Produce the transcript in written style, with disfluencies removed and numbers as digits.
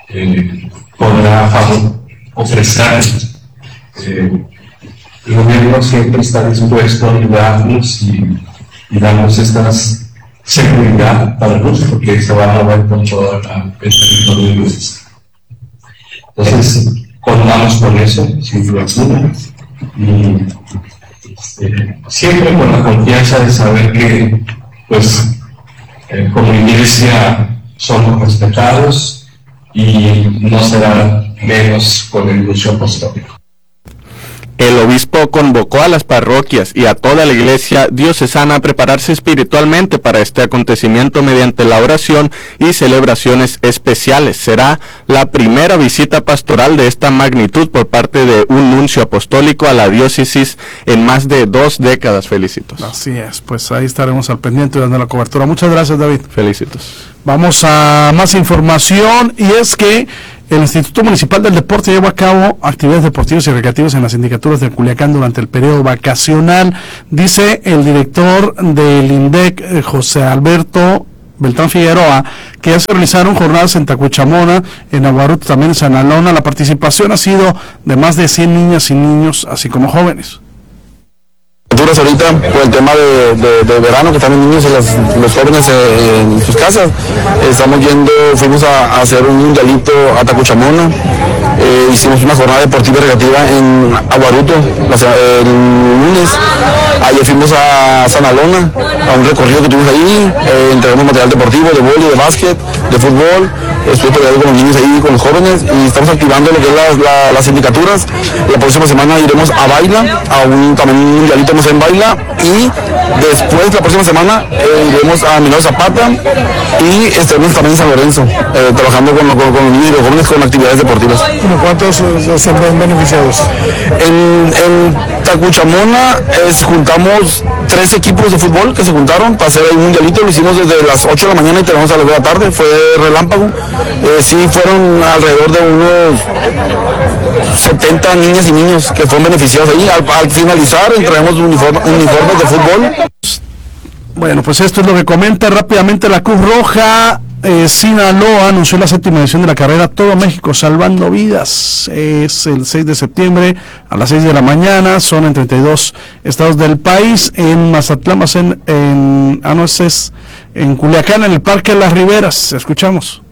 podrá ofrecer. El gobierno siempre está dispuesto a ayudarnos y darnos esta seguridad para nosotros, porque se va a mover con todo el territorio de luces. Entonces, contamos con eso, sin duda alguna, y siempre con la confianza de saber que, pues, como iglesia somos respetados y no será menos con el anuncio apostólico. El obispo convocó a las parroquias y a toda la iglesia diocesana a prepararse espiritualmente para este acontecimiento mediante la oración y celebraciones especiales. Será la primera visita pastoral de esta magnitud por parte de un nuncio apostólico a la diócesis en más de 2 décadas. Felicitos. Así es, pues ahí estaremos al pendiente dando la cobertura. Muchas gracias, David. Felicitos. Vamos a más información, y es que el Instituto Municipal del Deporte lleva a cabo actividades deportivas y recreativas en las sindicaturas de Culiacán durante el periodo vacacional. Dice el director del INDEC, José Alberto Beltrán Figueroa, que ya se realizaron jornadas en Tacuachamona, en Aguaruto, también en San Alona. La participación ha sido de más de 100 niñas y niños, así como jóvenes. Ahorita por el tema de verano, que están los niños y los jóvenes en sus casas, fuimos a hacer un mundialito a Tacuachamona, hicimos una jornada deportiva y recreativa en Aguaruto el lunes. Ayer fuimos a San Alona, a un recorrido que tuvimos ahí, entregamos material deportivo, de vóley, de básquet, de fútbol. Estuve peleando con los niños ahí, con los jóvenes, y estamos activando lo que es las sindicaturas. La próxima semana iremos a Baila, también un mundialito en Baila, y después la próxima semana iremos a Minero Zapata, y estaremos también en San Lorenzo, trabajando con los niños y los jóvenes con actividades deportivas. ¿Cuántos se ven beneficiados? En Tacuachamona juntamos 3 equipos de fútbol que se juntaron para hacer un mundialito. Lo hicimos desde las 8 de la mañana y terminamos a las 2 de la tarde, fue relámpago. Sí, fueron alrededor de unos 70 niñas y niños que fueron beneficiados ahí. Al finalizar entregamos uniformes de fútbol. Bueno, pues esto es lo que comenta rápidamente la Cruz Roja. Sinaloa anunció la 7ª edición de la carrera Todo México Salvando Vidas. Es el 6 de septiembre a las 6 de la mañana. Son en 32 estados del país. En Mazatlán, en Culiacán, en el Parque Las Riberas. Escuchamos.